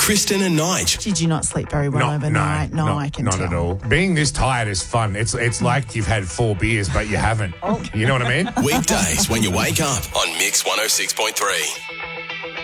Kristen and Nige. Did you not sleep very well overnight? No, I can not tell. at all. Being this tired is fun. It's like you've had 4 beers, but you haven't. You know what I mean? Weekdays when you wake up on Mix 106.3.